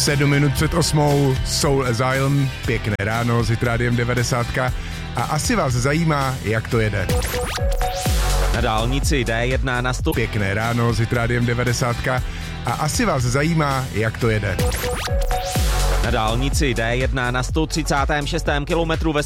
7 minut před 8, Soul Asylum, pěkné ráno s Hitrádiem 90. A asi vás zajímá, jak to jede. Na dálnici D1 na 100. Pěkné ráno s Hitrádiem 90. A asi vás zajímá, jak to jede. Na dálnici D1 na 136. kilometru ve